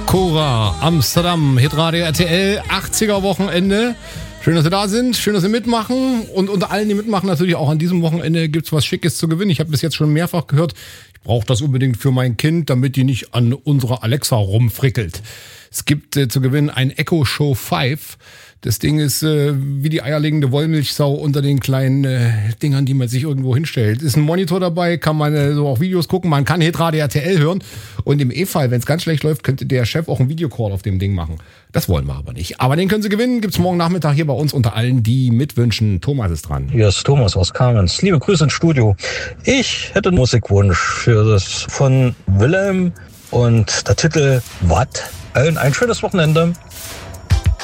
Cora, Amsterdam, Hitradio RTL, 80er Wochenende. Schön, dass Sie da sind, schön, dass Sie mitmachen. Und unter allen, die mitmachen, natürlich auch an diesem Wochenende gibt's was Schickes zu gewinnen. Ich habe bis jetzt schon mehrfach gehört, ich brauche das unbedingt für mein Kind, damit die nicht an unserer Alexa rumfrickelt. Es gibt zu gewinnen ein Echo Show 5. Das Ding ist wie die eierlegende Wollmilchsau unter den kleinen Dingern, die man sich irgendwo hinstellt. Ist ein Monitor dabei, kann man so auch Videos gucken, man kann Hitradio RTL hören. Und im E-Fall, wenn es ganz schlecht läuft, könnte der Chef auch einen Videocall auf dem Ding machen. Das wollen wir aber nicht. Aber den können Sie gewinnen, gibt's morgen Nachmittag hier bei uns unter allen, die mitwünschen. Thomas ist dran. Hier ist Thomas aus Kamenz. Liebe Grüße ins Studio. Ich hätte einen Musikwunsch für das von Wilhelm und der Titel Watt. Allen ein schönes Wochenende.